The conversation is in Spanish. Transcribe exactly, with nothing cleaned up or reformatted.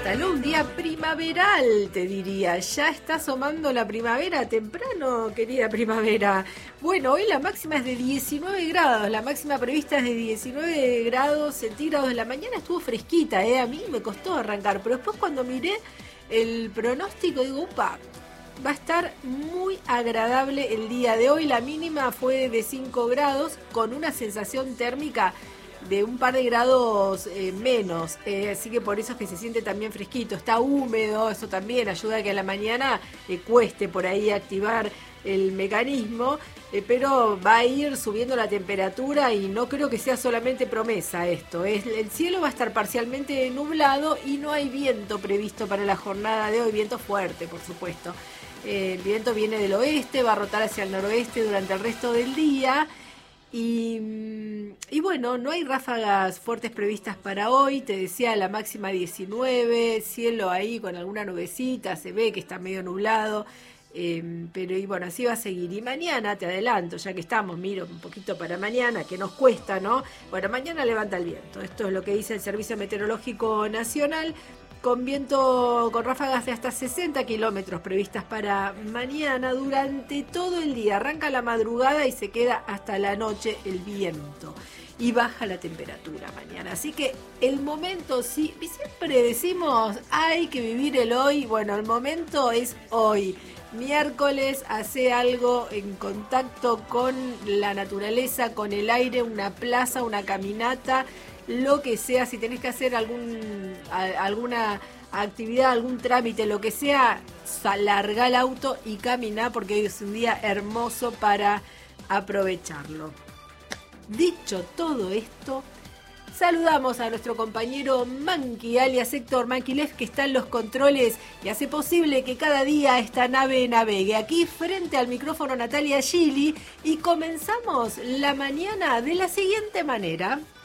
instaló un día primaveral, te diría. Ya está asomando la primavera temprano, querida primavera. Bueno, hoy la máxima es de diecinueve grados, la máxima prevista es de diecinueve grados centígrados. La mañana estuvo fresquita, ¿eh? A mí me costó arrancar, pero después cuando miré el pronóstico digo, upa, va a estar muy agradable el día de hoy. La mínima fue de cinco grados con una sensación térmica de un par de grados eh, menos, eh, así que por eso es que se siente también fresquito. Está húmedo, eso también ayuda a que a la mañana eh, cueste por ahí activar el mecanismo, eh, pero va a ir subiendo la temperatura y no creo que sea solamente promesa esto. Es, el cielo va a estar parcialmente nublado y no hay viento previsto para la jornada de hoy, viento fuerte por supuesto. Eh, el viento viene del oeste, va a rotar hacia el noroeste durante el resto del día. Y, y bueno, no hay ráfagas fuertes previstas para hoy. Te decía, la máxima diecinueve, cielo ahí con alguna nubecita, se ve que está medio nublado, eh, pero y bueno, así va a seguir. Y mañana, te adelanto, ya que estamos, miro un poquito para mañana, que nos cuesta, ¿no? Bueno, mañana levanta el viento, esto es lo que dice el Servicio Meteorológico Nacional, con viento con ráfagas de hasta sesenta kilómetros previstas para mañana durante todo el día. Arranca la madrugada y se queda hasta la noche el viento. Y baja la temperatura mañana. Así que el momento, sí, siempre decimos, hay que vivir el hoy. Bueno, el momento es hoy. Miércoles, hace algo en contacto con la naturaleza, con el aire, una plaza, una caminata, lo que sea. Si tenés que hacer algún a, alguna actividad, algún trámite, lo que sea, larga el auto y camina, porque hoy es un día hermoso para aprovecharlo. Dicho todo esto, saludamos a nuestro compañero Manqui, alias Héctor Manquilev, que está en los controles y hace posible que cada día esta nave navegue. Aquí frente al micrófono Natalia Gili, y comenzamos la mañana de la siguiente manera.